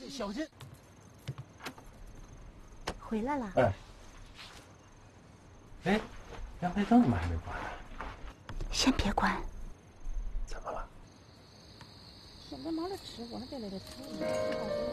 小心。 回来了。 哎，阳台灯怎么还没关呢？ 先别关。 怎么了？ 现在忙着吃，我还在那里吃。